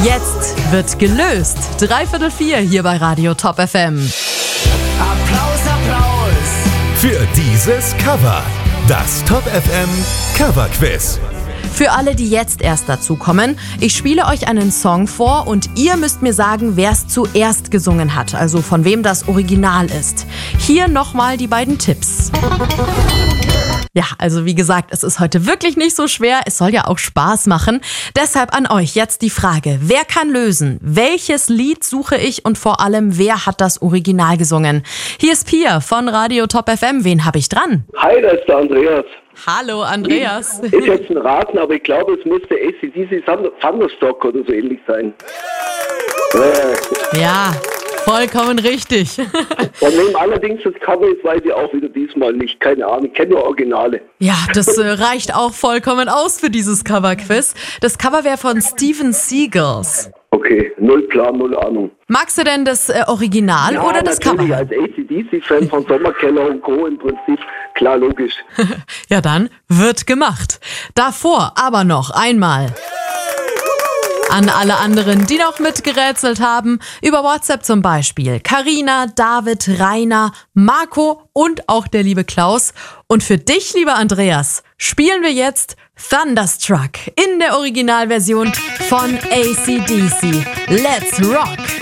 Jetzt wird gelöst. 3/4 hier bei Radio Top FM. Applaus, Applaus für dieses Cover. Das Top FM Cover Quiz. Für alle, die jetzt erst dazukommen, ich spiele euch einen Song vor und ihr müsst mir sagen, wer es zuerst gesungen hat, also von wem das Original ist. Hier nochmal die beiden Tipps. Ja, also wie gesagt, es ist heute wirklich nicht so schwer. Es soll ja auch Spaß machen. Deshalb an euch jetzt die Frage, wer kann lösen? Welches Lied suche ich und vor allem, wer hat das Original gesungen? Hier ist Pia von Radio Top FM. Wen habe ich dran? Hi, das ist der Andreas. Hallo Andreas. Ist jetzt ein Raten, aber ich glaube, es müsste AC/DC Thunderstock oder so ähnlich sein. Ja, vollkommen richtig. Von wem allerdings das Cover ist, weiß ich auch wieder diesmal nicht. Keine Ahnung, ich kenne nur Originale. Ja, das reicht auch vollkommen aus für dieses Cover-Quiz. Das Cover wäre von Steven Seagals. Okay, null Plan, null Ahnung. Magst du denn das Original oder das Cover? Ja, natürlich, als AC/DC-Fan von Sommerkeller und Co. im Prinzip, klar, logisch. Ja, dann wird gemacht. Davor aber noch einmal an alle anderen, die noch mitgerätselt haben, über WhatsApp zum Beispiel. Carina, David, Rainer, Marco und auch der liebe Klaus. Und für dich, lieber Andreas, spielen wir jetzt Thunderstruck in der Originalversion von AC/DC. Let's rock!